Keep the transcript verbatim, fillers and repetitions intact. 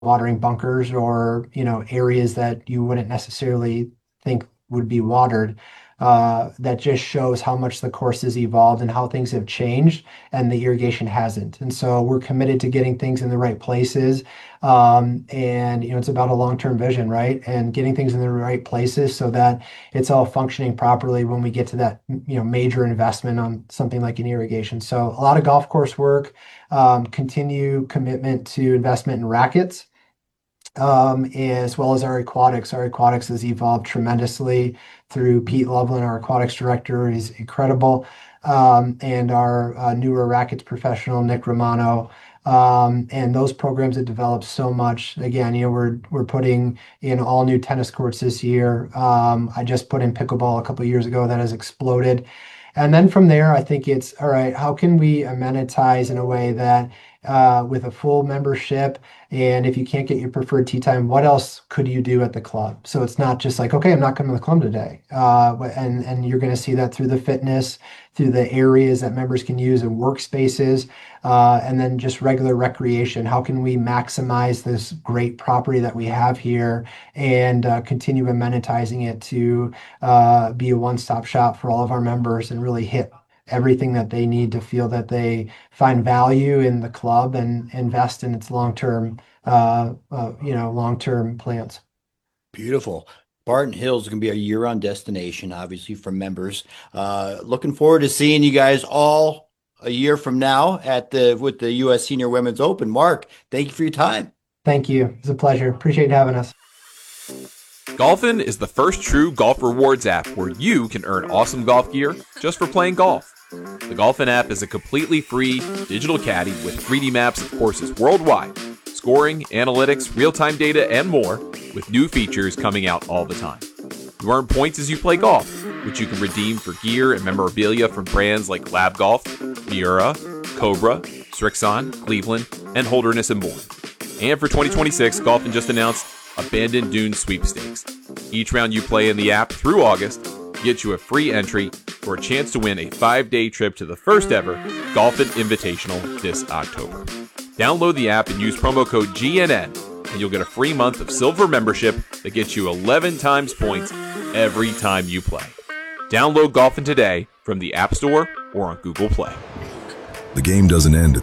watering bunkers or, you know, areas that you wouldn't necessarily think would be watered. Uh, that just shows how much the course has evolved and how things have changed and the irrigation hasn't. And so we're committed to getting things in the right places. Um, and, you know, it's about a long-term vision, right? And getting things in the right places so that it's all functioning properly when we get to that, you know, major investment on something like an irrigation. So a lot of golf course work, um, continue commitment to investment in rackets, um, as well as our aquatics. Our aquatics has evolved tremendously through Pete Loveland, our aquatics director. He's incredible. Um, and our uh, newer rackets professional, Nick Romano. Um, and those programs have developed so much. Again, you know, we're we're putting in all new tennis courts this year. Um, I just put in pickleball a couple of years ago that has exploded. And then from there, I think it's all right, how can we amenitize in a way that uh, with a full membership, and if you can't get your preferred tee time, what else could you do at the club? So it's not just like, okay, I'm not coming to the club today. Uh, and, and you're going to see that through the fitness, through the areas that members can use and workspaces, uh, and then just regular recreation. How can we maximize this great property that we have here and uh, continue amenitizing it to uh, be a one-stop shop for all of our members and really hit everything that they need to feel that they find value in the club and invest in its long-term, uh, uh, you know, long-term plans. Beautiful. Barton Hills is going to be a year-round destination, obviously, for members. Uh, looking forward to seeing you guys all a year from now at the with the U S Senior Women's Open. Mark, thank you for your time. Thank you. It's a pleasure. Appreciate having us. Golfin is the first true golf rewards app where you can earn awesome golf gear just for playing golf. The Golfin app is a completely free digital caddy with three D maps of courses worldwide, scoring, analytics, real-time data, and more, with new features coming out all the time. You earn points as you play golf, which you can redeem for gear and memorabilia from brands like Lab Golf, Miura, Cobra, Srixon, Cleveland, and Holderness and more. And for twenty twenty-six, Golfin just announced Abandoned Dunes Sweepstakes. Each round you play in the app through August gets you a free entry for a chance to win a five-day trip to the first ever Golfin Invitational this October. Download the app and use promo code G N N, and you'll get a free month of silver membership that gets you eleven times points every time you play. Download Golfin today from the App Store or on Google Play. The game doesn't end